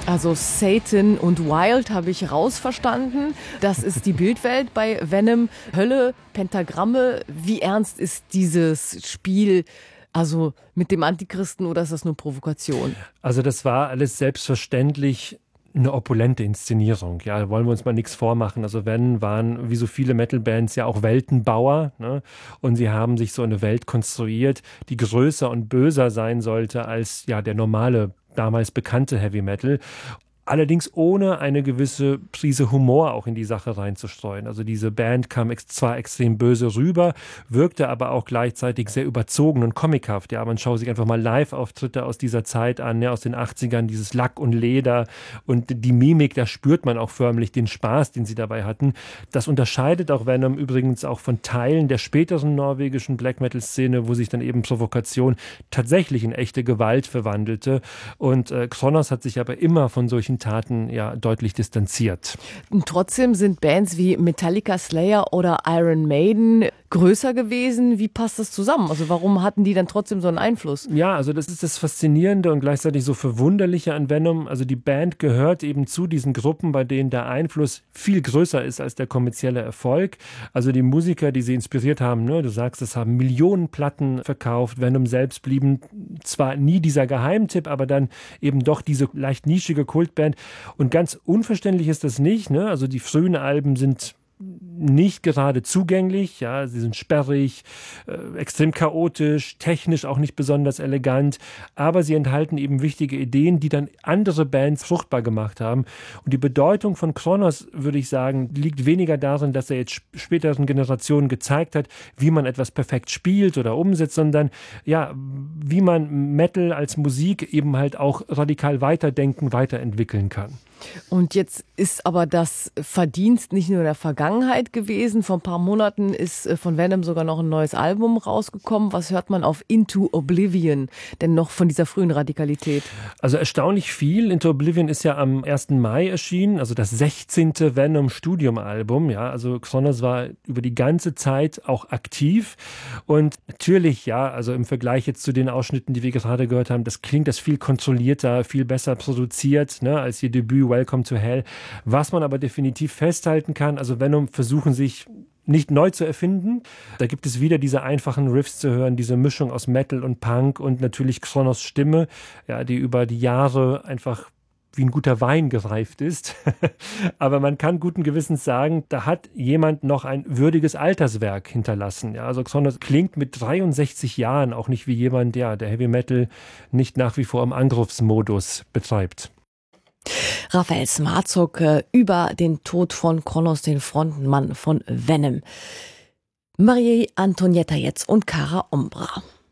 Also Satan und Wild habe ich rausverstanden. Das ist die Bildwelt bei Venom. Hölle, Pentagramme. Wie ernst ist dieses Spiel? Also mit dem Antichristen, oder ist das nur Provokation? Also das war alles selbstverständlich eine opulente Inszenierung. Ja, wollen wir uns mal nichts vormachen. Also Venom waren, wie so viele Metal-Bands, ja auch Weltenbauer, ne? Und sie haben sich so eine Welt konstruiert, die größer und böser sein sollte als ja der normale, damals bekannte Heavy Metal. Allerdings ohne eine gewisse Prise Humor auch in die Sache reinzustreuen. Also diese Band kam zwar extrem böse rüber, wirkte aber auch gleichzeitig sehr überzogen und comichaft. Ja, man schaut sich einfach mal Live-Auftritte aus dieser Zeit an, ja, aus den 80ern, dieses Lack und Leder und die Mimik, da spürt man auch förmlich den Spaß, den sie dabei hatten. Das unterscheidet auch Venom übrigens auch von Teilen der späteren norwegischen Black-Metal-Szene, wo sich dann eben Provokation tatsächlich in echte Gewalt verwandelte. Und Kronos hat sich aber immer von solchen Taten ja deutlich distanziert. Und trotzdem sind Bands wie Metallica, Slayer oder Iron Maiden größer gewesen. Wie passt das zusammen? Also warum hatten die dann trotzdem so einen Einfluss? Ja, also das ist das Faszinierende und gleichzeitig so Verwunderliche an Venom. Also die Band gehört eben zu diesen Gruppen, bei denen der Einfluss viel größer ist als der kommerzielle Erfolg. Also die Musiker, die sie inspiriert haben, ne, du sagst, es haben Millionen Platten verkauft. Venom selbst blieben zwar nie dieser Geheimtipp, aber dann eben doch diese leicht nischige Kultband. Und ganz unverständlich ist das nicht, ne? Also die frühen Alben sind nicht gerade zugänglich, ja, sie sind sperrig, extrem chaotisch, technisch auch nicht besonders elegant, aber sie enthalten eben wichtige Ideen, die dann andere Bands fruchtbar gemacht haben. Und die Bedeutung von Kronos, würde ich sagen, liegt weniger darin, dass er jetzt späteren Generationen gezeigt hat, wie man etwas perfekt spielt oder umsetzt, sondern ja, wie man Metal als Musik eben halt auch radikal weiterdenken, weiterentwickeln kann. Und jetzt ist aber das Verdienst nicht nur der Vergangenheit gewesen. Vor ein paar Monaten ist von Venom sogar noch ein neues Album rausgekommen. Was hört man auf Into Oblivion denn noch von dieser frühen Radikalität? Also erstaunlich viel. Into Oblivion ist ja am 1. Mai erschienen, also das 16. Venom-Studium-Album. Ja, also Kronos war über die ganze Zeit auch aktiv. Und natürlich, ja, also im Vergleich jetzt zu den Ausschnitten, die wir gerade gehört haben, das klingt das viel kontrollierter, viel besser produziert, ne, als ihr Debüt Welcome to Hell. Was man aber definitiv festhalten kann, also Venom versuchen sich nicht neu zu erfinden. Da gibt es wieder diese einfachen Riffs zu hören, diese Mischung aus Metal und Punk und natürlich Kronos Stimme, ja, die über die Jahre einfach wie ein guter Wein gereift ist. Aber man kann guten Gewissens sagen, da hat jemand noch ein würdiges Alterswerk hinterlassen. Ja, also Kronos klingt mit 63 Jahren auch nicht wie jemand, ja, der Heavy Metal nicht nach wie vor im Angriffsmodus betreibt. Raphael Smarzok über den Tod von Kronos, den Frontmann von Venom. Marie Antonietta jetzt und Cara Ombra.